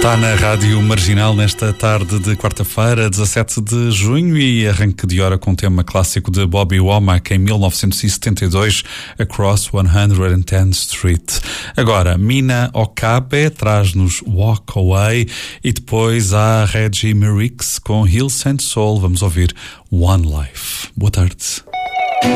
Está na Rádio Marginal nesta tarde de quarta-feira, 17 de junho, e arranque de hora com um tema clássico de Bobby Womack em 1972, Across 110th Street. Agora, Mina Okabe traz-nos Walk Away e depois há Reggie Merix com Hills and Soul. Vamos ouvir One Life. Boa tarde.